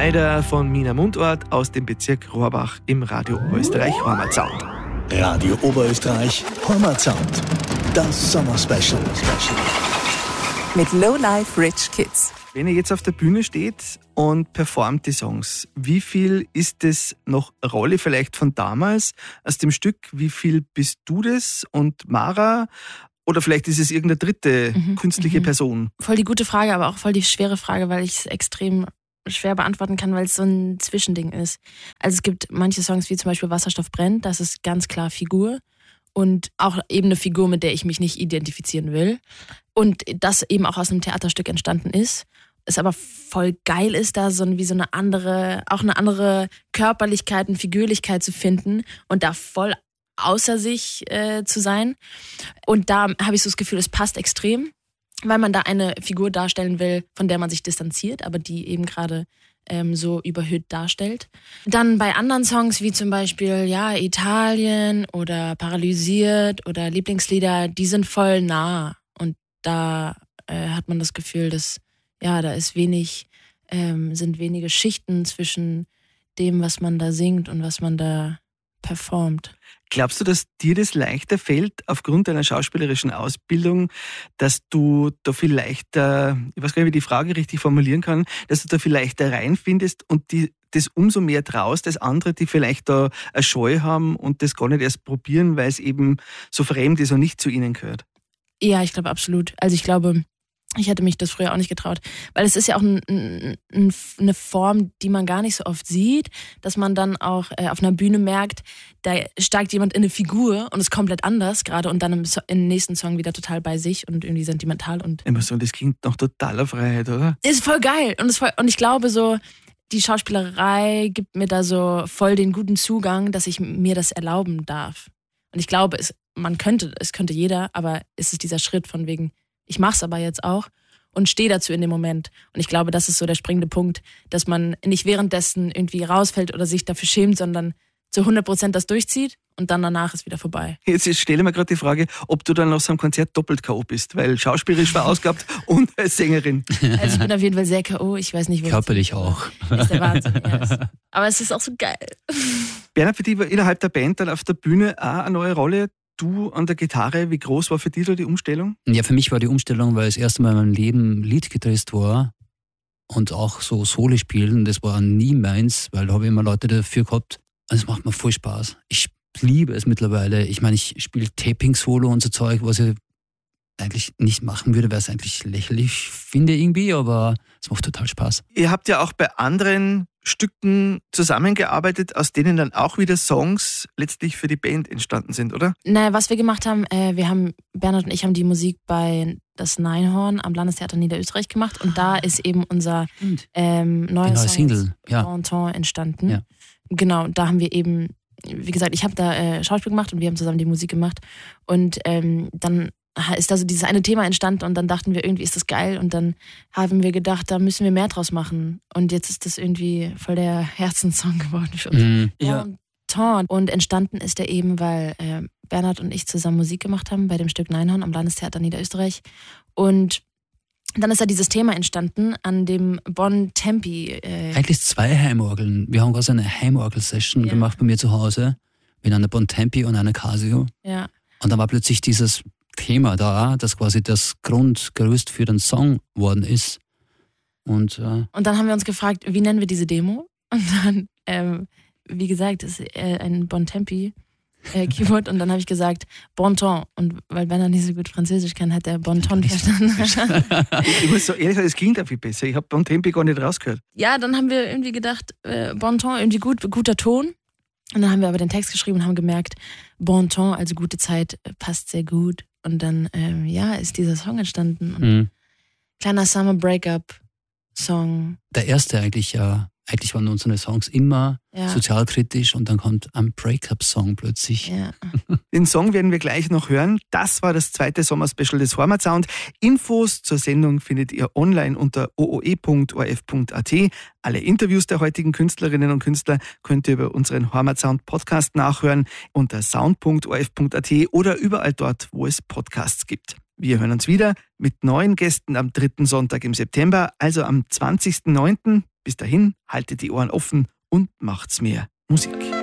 Schneider von Mina Mundort aus dem Bezirk Rohrbach im Radio Oberösterreich Heimatsound. Radio Oberösterreich Heimatsound. Das Sommerspecial. Mit Low-Life Rich Kids. Wenn ihr jetzt auf der Bühne steht und performt die Songs, wie viel ist das noch Rolle vielleicht von damals aus dem Stück? Wie viel bist du das und Mara? Oder vielleicht ist es irgendeine dritte künstliche Person? Voll die gute Frage, aber auch voll die schwere Frage, weil ich es extrem schwer beantworten kann, weil es so ein Zwischending ist. Also es gibt manche Songs, wie zum Beispiel Wasserstoff brennt, das ist ganz klar Figur. Und auch eben eine Figur, mit der ich mich nicht identifizieren will. Und das eben auch aus einem Theaterstück entstanden ist. Es aber voll geil ist, da so eine andere Körperlichkeit und Figürlichkeit zu finden und da voll außer sich zu sein. Und da habe ich so das Gefühl, es passt extrem, weil man da eine Figur darstellen will, von der man sich distanziert, aber die eben gerade so überhöht darstellt. Dann bei anderen Songs, wie zum Beispiel Italien oder Paralysiert oder Lieblingslieder, die sind voll nah. Und da hat man das Gefühl, dass da ist sind wenige Schichten zwischen dem, was man da singt und was man da performt. Glaubst du, dass dir das leichter fällt, aufgrund deiner schauspielerischen Ausbildung, dass du da viel leichter, ich weiß gar nicht, wie ich die Frage richtig formulieren kann, dass du da viel leichter reinfindest und das umso mehr traust, als andere, die vielleicht da eine Scheu haben und das gar nicht erst probieren, weil es eben so fremd ist und nicht zu ihnen gehört? Ja, ich glaube absolut. Also ich glaube, ich hätte mich das früher auch nicht getraut. Weil es ist ja auch eine Form, die man gar nicht so oft sieht, dass man dann auch auf einer Bühne merkt, da steigt jemand in eine Figur und ist komplett anders gerade und dann im nächsten Song wieder total bei sich und irgendwie sentimental. Und immer so, das klingt nach totaler Freiheit, oder? Ist voll geil. Und ich glaube so, die Schauspielerei gibt mir da so voll den guten Zugang, dass ich mir das erlauben darf. Und ich glaube, es könnte jeder, aber es ist dieser Schritt von wegen, ich mach's aber jetzt auch und stehe dazu in dem Moment. Und ich glaube, das ist so der springende Punkt, dass man nicht währenddessen irgendwie rausfällt oder sich dafür schämt, sondern zu 100% das durchzieht und dann danach ist wieder vorbei. Jetzt stelle mir gerade die Frage, ob du dann nach so einem Konzert doppelt K.O. bist, weil schauspielerisch verausgabt und als Sängerin. Also ich bin auf jeden Fall sehr K.O., ich weiß nicht, wo. Körperlich auch. Ist der Wahnsinn, ja. Aber es ist auch so geil. Bernhard, für dich war innerhalb der Band dann auf der Bühne auch eine neue Rolle. Du an der Gitarre, wie groß war für dich da die Umstellung? Ja, für mich war die Umstellung, weil das erste Mal in meinem Leben Liedgitarrist war und auch so Solo spielen, das war nie meins, weil da habe ich immer Leute dafür gehabt. Also es macht mir voll Spaß. Ich liebe es mittlerweile. Ich meine, ich spiele Taping-Solo und so Zeug, was ich eigentlich nicht machen würde, weil es eigentlich lächerlich finde irgendwie, aber es macht total Spaß. Ihr habt ja auch bei anderen Stücken zusammengearbeitet, aus denen dann auch wieder Songs letztlich für die Band entstanden sind, oder? Naja, was wir gemacht haben, Bernhard und ich haben die Musik bei das Neinhorn am Landestheater Niederösterreich gemacht und da ist eben unser neuer Single, Bon Ton entstanden. Ja. Genau, da haben wir eben, wie gesagt, ich habe da Schauspiel gemacht und wir haben zusammen die Musik gemacht und dann ist da so dieses eine Thema entstanden und dann dachten wir, irgendwie ist das geil und dann haben wir gedacht, da müssen wir mehr draus machen und jetzt ist das irgendwie voll der Herzenssong geworden für uns. Bon Ton. Und entstanden ist er eben, weil Bernhard und ich zusammen Musik gemacht haben bei dem Stück Neinhorn am Landestheater Niederösterreich und dann ist da dieses Thema entstanden an dem Bon Tempi. Eigentlich 2 Heimorgeln. Wir haben gerade eine Heimorgel-Session gemacht bei mir zu Hause mit einer Bon Tempi und einer Casio. Ja. Und dann war plötzlich dieses Thema da, das quasi das Grundgerüst für den Song worden ist. Und dann haben wir uns gefragt, wie nennen wir diese Demo? Und dann, wie gesagt, ist ein Bon Tempi Keyboard und dann habe ich gesagt Bon Ton und weil Bernhard nicht so gut Französisch kann, hat er Bon Ton verstanden. Ich muss so ehrlich sagen, es klingt auch viel besser. Ich habe Bon Tempi gar nicht rausgehört. Ja, dann haben wir irgendwie gedacht, Bon Ton, irgendwie guter Ton. Und dann haben wir aber den Text geschrieben und haben gemerkt, Bon Ton, also gute Zeit, passt sehr gut. Und dann, ist dieser Song entstanden. Und kleiner Summer Breakup Song. Der erste eigentlich waren unsere Songs immer sozialkritisch und dann kommt ein Breakup-Song plötzlich. Ja. Den Song werden wir gleich noch hören. Das war das zweite Sommerspecial des Heimatsound. Infos zur Sendung findet ihr online unter ooe.orf.at. Alle Interviews der heutigen Künstlerinnen und Künstler könnt ihr über unseren Heimatsound Podcast nachhören unter sound.orf.at oder überall dort, wo es Podcasts gibt. Wir hören uns wieder mit neuen Gästen am 3. Sonntag im September, also am 20.09. Bis dahin, haltet die Ohren offen und macht's mehr Musik.